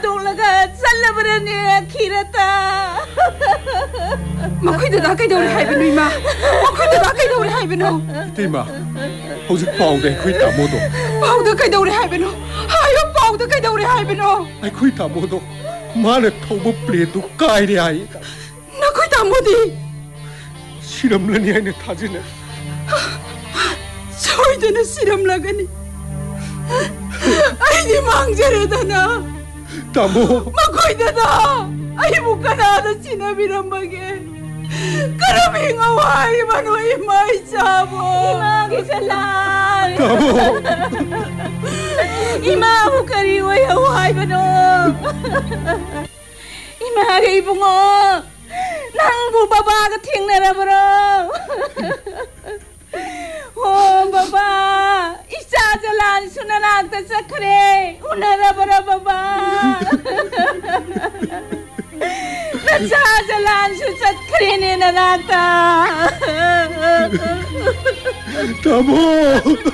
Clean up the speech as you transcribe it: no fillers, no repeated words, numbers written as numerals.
ꯊꯥꯗꯣꯛꯂꯒ ꯆꯠꯂꯕꯔꯅꯦ ꯈꯤꯔꯇ ꯃꯈꯣꯏ ꯗꯗꯥ ꯀꯩꯗꯧꯔꯦ ꯍꯥꯏꯕꯅꯣ ꯏꯃꯥ ꯃꯈꯣꯏ ꯗꯗꯥ ꯀꯩꯗꯧꯔꯦ ꯍꯥꯏꯕꯅꯣ 이때마 hꯧꯖꯤꯛ ꯄꯥꯎꯗ ꯑꯩꯈꯣꯏ ꯇꯥꯃꯣꯗꯣ ꯄꯥꯎꯗ ꯀꯩꯗꯧꯔꯦ ꯍꯥꯏꯕꯅꯣ ꯍꯥꯏꯌꯣ ꯄꯥꯎꯗ ꯀꯩꯗꯧꯔꯦ ꯍꯥꯏꯕꯅꯣ ꯑꯩꯈꯣꯏ ꯇꯥꯃꯣꯗꯣ ꯃꯥꯅ ꯊꯧꯕ ꯄ꯭ꯂꯦꯟꯗꯨ ꯀꯥꯏꯔꯦ ꯍꯥꯏ ꯅꯈꯣꯏ ꯇꯥꯃꯣꯗꯤ 시름러니 하는 타지네 소이드는 시름라가니 아이니 망자래다나 타모 마코이다다 아이 무카나다 지나비란 마게 그러밍아 와이만 와이마이 자보 이마기 살라 타모 이마부 그리워야 와이바노 이마가 이붕어 낭부 바바가 팅나라버려 오 바바 이사절란 수나낙다 sakre 우나라버려 바바 나사절란 수 sakre네 나낙다 타모